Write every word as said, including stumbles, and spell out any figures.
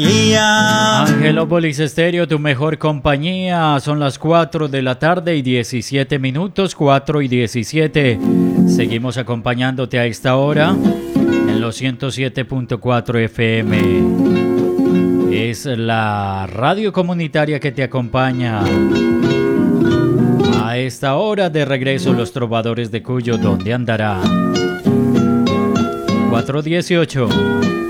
Angelópolis Estéreo, tu mejor compañía. Son las cuatro de la tarde y diecisiete minutos, cuatro y diecisiete. Seguimos acompañándote a esta hora en los ciento siete punto cuatro F M. Es la radio comunitaria que te acompaña a esta hora. De regreso, Los Trovadores de Cuyo, ¿dónde andará? cuatro dieciocho.